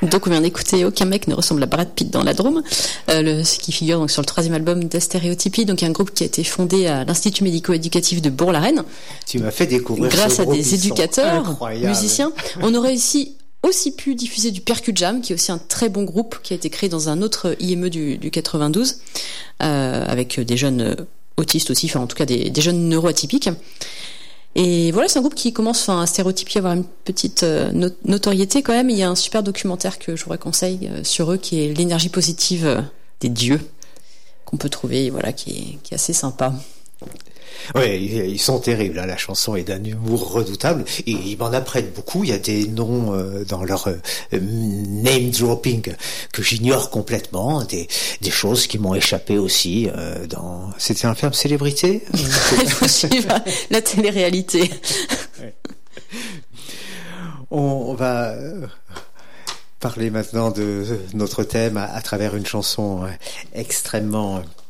Donc on vient d'écouter Aucun mec ne ressemble à Brad Pitt dans la Drôme, ce qui figure donc sur le 3e album d'Astéréotypie, donc un groupe qui a été fondé à l'Institut médico-éducatif de Bourg-la-Reine. Tu m'as fait découvrir grâce à des éducateurs, incroyables. Musiciens. On aurait aussi pu diffuser du Percut Jam, qui est aussi un très bon groupe, qui a été créé dans un autre IME du 92, avec des jeunes autistes aussi, enfin en tout cas des jeunes neuroatypiques. Et voilà, c'est un groupe qui commence à Stéréotypie à avoir une petite notoriété quand même. Il y a un super documentaire que je vous conseille sur eux, qui est L'énergie positive des dieux, qu'on peut trouver, voilà, qui est assez sympa. Oui, ils sont terribles. La chanson est d'un humour redoutable et ils m'en apprennent beaucoup. Il y a des noms dans leur name dropping que j'ignore complètement, des choses qui m'ont échappé aussi. C'était un film célébrité. La télé-réalité. On va parler maintenant de notre thème à travers une chanson extrêmement